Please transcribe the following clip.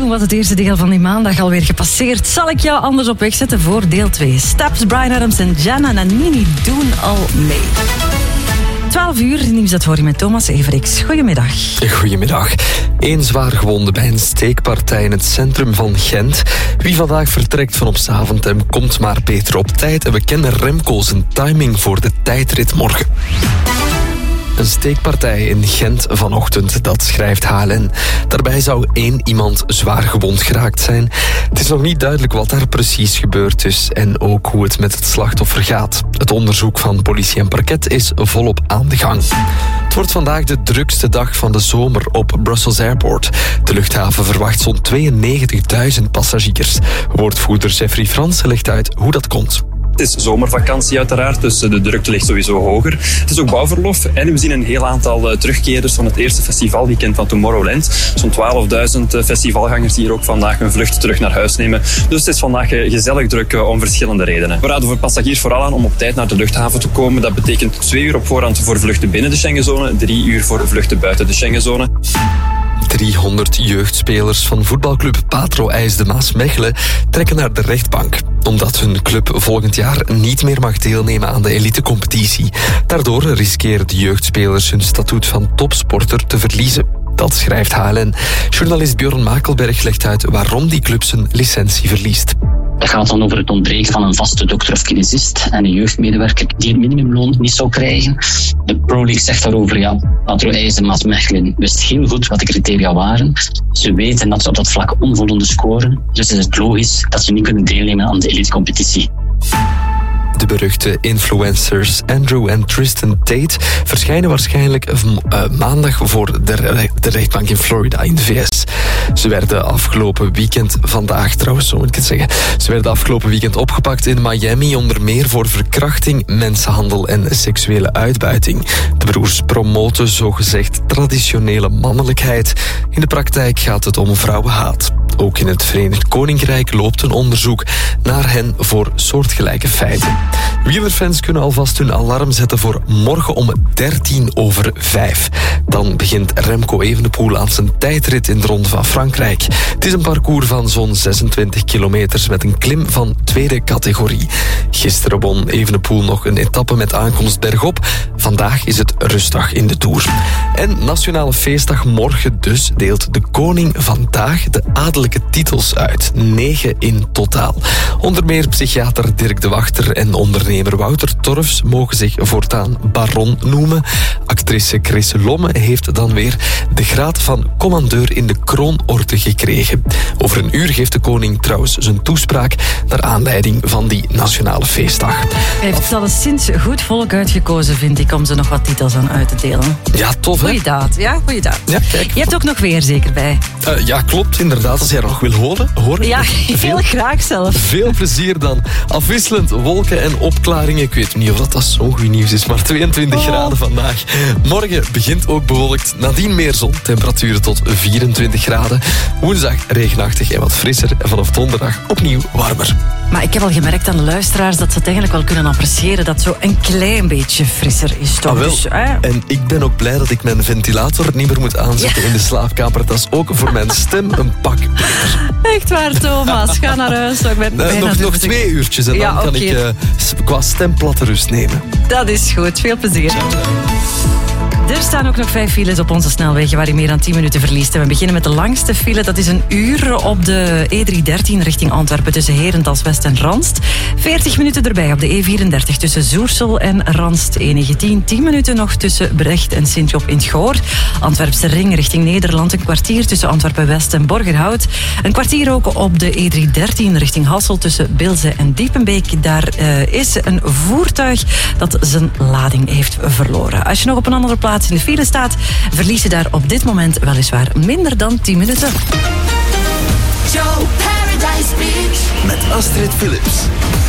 was het eerste deel van die maandag alweer gepasseerd. Zal ik jou anders op weg zetten voor deel 2. Staps, Bryan Adams en Gianna Nannini doen al mee. 12 uur, nieuws dat hoor je met Thomas Everix. Goedemiddag. Goedemiddag. 1 zwaar gewonde bij een steekpartij in het centrum van Gent. Wie vandaag vertrekt van op Zaventem komt maar beter op tijd. En we kennen Remco zijn timing voor de tijdrit morgen. Een steekpartij in Gent vanochtend, dat schrijft HLN. Daarbij zou 1 iemand zwaar gewond geraakt zijn. Het is nog niet duidelijk wat daar precies gebeurd is en ook hoe het met het slachtoffer gaat. Het onderzoek van politie en parket is volop aan de gang. Het wordt vandaag de drukste dag van de zomer op Brussels Airport. De luchthaven verwacht zo'n 92.000 passagiers. Woordvoerder Jeffrey Fransen legt uit hoe dat komt. Het is zomervakantie uiteraard, dus de drukte ligt sowieso hoger. Het is ook bouwverlof en we zien een heel aantal terugkeerders van het eerste festivalweekend van Tomorrowland. Zo'n 12.000 festivalgangers die hier ook vandaag hun vlucht terug naar huis nemen. Dus het is vandaag gezellig druk om verschillende redenen. We raden voor passagiers vooral aan om op tijd naar de luchthaven te komen. Dat betekent 2 uur op voorhand voor vluchten binnen de Schengenzone, 3 uur voor vluchten buiten de Schengenzone. 300 jeugdspelers van voetbalclub Patro IJs de Maasmechelen trekken naar de rechtbank. Omdat hun club volgend jaar niet meer mag deelnemen aan de elitecompetitie. Daardoor riskeren de jeugdspelers hun statuut van topsporter te verliezen. Dat schrijft HLN. Journalist Björn Makelberg legt uit waarom die club zijn licentie verliest. Dat gaat dan over het ontbreken van een vaste dokter of kinesist en een jeugdmedewerker die het minimumloon niet zou krijgen. De Pro League zegt daarover, Patro IJs en Maasmechelen wist heel goed wat de criteria waren. Ze weten dat ze op dat vlak onvoldoende scoren, dus is het logisch dat ze niet kunnen deelnemen aan de elitecompetitie. De beruchte influencers Andrew en Tristan Tate verschijnen waarschijnlijk maandag voor de rechtbank in Florida in de VS. Ze werden afgelopen weekend opgepakt in Miami, onder meer voor verkrachting, mensenhandel en seksuele uitbuiting. De broers promoten zogezegd traditionele mannelijkheid. In de praktijk gaat het om vrouwenhaat. Ook in het Verenigd Koninkrijk loopt een onderzoek naar hen voor soortgelijke feiten. Wielerfans kunnen alvast hun alarm zetten voor morgen om 5:13. Dan begint Remco Evenepoel aan zijn tijdrit in de Ronde van Frankrijk. Het is een parcours van zo'n 26 kilometers met een klim van tweede categorie. Gisteren won Evenepoel nog een etappe met aankomst bergop. Vandaag is het rustdag in de Tour. En Nationale Feestdag morgen dus deelt de koning vandaag de adellijke titels uit. 9 in totaal. Onder meer psychiater Dirk de Wachter en ondernemer Wouter Torfs mogen zich voortaan baron noemen. Actrice Chris Lomme heeft dan weer de graad van commandeur in de kroonorde gekregen. Over een uur geeft de koning trouwens zijn toespraak naar aanleiding van die Nationale Feestdag. Hij heeft alleszins goed volk uitgekozen, vind ik, om ze nog wat titels aan uit te delen. Ja, tof hè? Goeie daad. Ja, kijk. Je hebt ook nog weer zeker bij. Ja, klopt, inderdaad. Als jij nog wil horen. Ja, heel graag zelf. Veel plezier dan. Afwisselend wolken en opklaringen. Ik weet niet of dat zo'n goed nieuws is, maar 22 graden vandaag. Morgen begint ook bewolkt. Nadien meer zon. Temperaturen tot 24 graden. Woensdag regenachtig en wat frisser. En vanaf donderdag opnieuw warmer. Maar ik heb al gemerkt aan de luisteraars dat ze het eigenlijk wel kunnen appreciëren dat zo een klein beetje frisser is. Toch? Wel. Dus, en ik ben ook blij dat ik mijn ventilator niet meer moet aanzetten in de slaapkamer. Dat is ook voor mijn stem een pak beter. Echt waar, Thomas. Ga naar huis. Nog 2 uurtjes en dan kan ik qua stem platte rust nemen. Dat is goed. Veel plezier. Er staan ook nog 5 files op onze snelwegen waar je meer dan 10 minuten verliest. En we beginnen met de langste file. Dat is een uur op de E313 richting Antwerpen tussen Herentals West en Ranst. 40 minuten erbij op de E34 tussen Zoersel en Ranst. E19 10 minuten nog tussen Brecht en Sint-Job in het Goor. Antwerpse ring richting Nederland. Een kwartier tussen Antwerpen West en Borgerhout. Een kwartier ook op de E313 richting Hasselt tussen Bilze en Diepenbeek. Daar is een voertuig dat zijn lading heeft verloren. Als je nog op een andere plaats in de file staat, verlies je daar op dit moment weliswaar minder dan 10 minuten. Joe Paradise Beach met Astrid Philips.